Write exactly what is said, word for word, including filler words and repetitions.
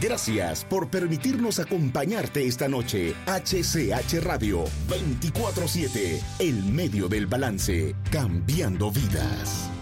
Gracias por permitirnos acompañarte esta noche. H C H Radio veinticuatro siete, el medio del balance, cambiando vidas.